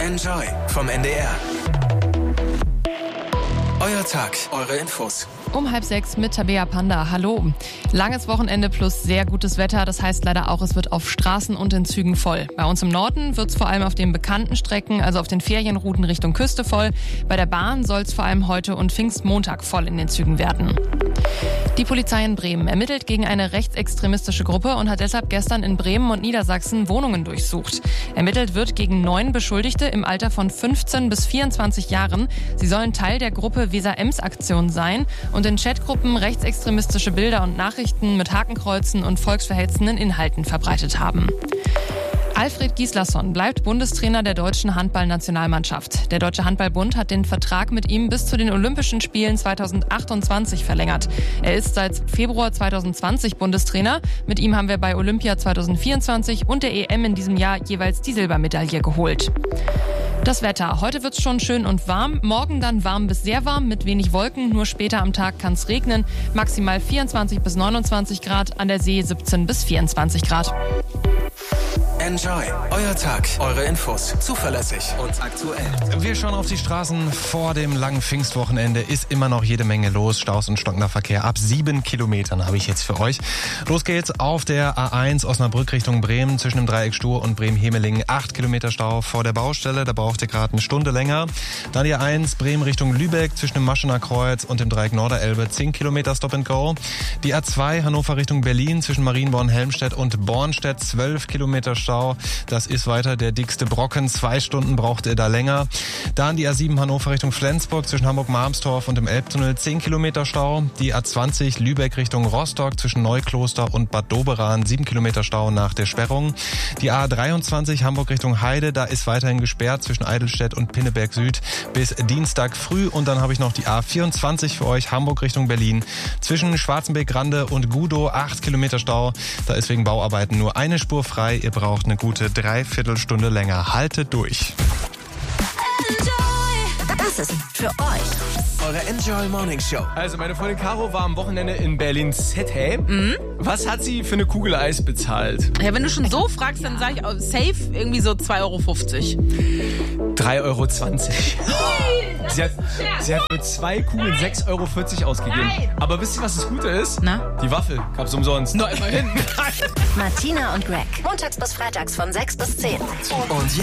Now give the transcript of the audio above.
Enjoy vom NDR. Euer Tag, eure Infos. Um 5:30 mit Tabea Panda. Hallo. Langes Wochenende plus sehr gutes Wetter. Das heißt leider auch, es wird auf Straßen und in Zügen voll. Bei uns im Norden wird es vor allem auf den bekannten Strecken, also auf den Ferienrouten Richtung Küste voll. Bei der Bahn soll es vor allem heute und Pfingstmontag voll in den Zügen werden. Die Polizei in Bremen ermittelt gegen eine rechtsextremistische Gruppe und hat deshalb gestern in Bremen und Niedersachsen Wohnungen durchsucht. Ermittelt wird gegen 9 Beschuldigte im Alter von 15 bis 24 Jahren. Sie sollen Teil der Gruppe Weser-Ems-Aktion sein und in Chatgruppen rechtsextremistische Bilder und Nachrichten mit Hakenkreuzen und volksverhetzenden Inhalten verbreitet haben. Alfred Gislason bleibt Bundestrainer der deutschen Handballnationalmannschaft. Der Deutsche Handballbund hat den Vertrag mit ihm bis zu den Olympischen Spielen 2028 verlängert. Er ist seit Februar 2020 Bundestrainer. Mit ihm haben wir bei Olympia 2024 und der EM in diesem Jahr jeweils die Silbermedaille geholt. Das Wetter. Heute wird's schon schön und warm. Morgen dann warm bis sehr warm mit wenig Wolken. Nur später am Tag kann's regnen. Maximal 24 bis 29 Grad. An der See 17 bis 24 Grad. Enjoy. Euer Tag, eure Infos. Zuverlässig und aktuell. Wir schauen auf die Straßen. Vor dem langen Pfingstwochenende ist immer noch jede Menge los. Staus und stockender Verkehr. Ab 7 Kilometern habe ich jetzt für euch. Los geht's auf der A1 Osnabrück Richtung Bremen zwischen dem Dreieck Stur und Bremen-Hemelingen. 8 Kilometer Stau vor der Baustelle. Da braucht ihr gerade eine Stunde länger. Dann die A1 Bremen Richtung Lübeck zwischen dem Maschener Kreuz und dem Dreieck Norderelbe. 10 Kilometer Stop and Go. Die A2 Hannover Richtung Berlin zwischen Marienborn-Helmstedt und Bornstedt. 12 Kilometer Stau. Das ist weiter der dickste Brocken. 2 Stunden braucht ihr da länger. Dann die A7 Hannover Richtung Flensburg zwischen Hamburg-Marmstorf und dem Elbtunnel. 10 Kilometer Stau. Die A20 Lübeck Richtung Rostock zwischen Neukloster und Bad Doberan. 7 Kilometer Stau nach der Sperrung. Die A23 Hamburg Richtung Heide. Da ist weiterhin gesperrt zwischen Eidelstedt und Pinneberg Süd bis Dienstag früh. Und dann habe ich noch die A24 für euch. Hamburg Richtung Berlin. Zwischen Schwarzenbeck-Grande und Gudow 8 Kilometer Stau. Da ist wegen Bauarbeiten nur eine Spur frei. Ihr braucht eine gute Dreiviertelstunde länger. Haltet durch. Das ist für euch Eure Enjoy Morning Show. Also meine Freundin Caro war am Wochenende in Berlin City. Was hat sie für eine Kugel Eis bezahlt? Ja, wenn du schon so fragst, dann sage ich auch safe irgendwie so 2,50 €. 3,20 €. Sie hat für 2 Kugeln 6,40 € ausgegeben. Nein. Aber wisst ihr, was das Gute ist? Na? Die Waffel gab's umsonst. Na, immerhin. Martina und Greg. Montags bis freitags von 6 bis 10. Und